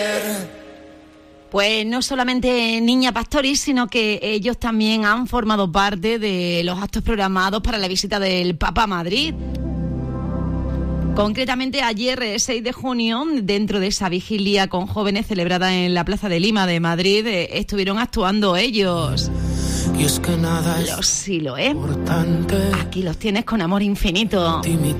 Pues no solamente Niña Pastori, sino que ellos también han formado parte de los actos programados para la visita del Papa a Madrid. Concretamente ayer, 6 de junio, dentro de esa vigilia con jóvenes celebrada en la Plaza de Lima de Madrid, estuvieron actuando ellos. Y es que nada es los Siloé. Importante. Aquí los tienes con amor infinito.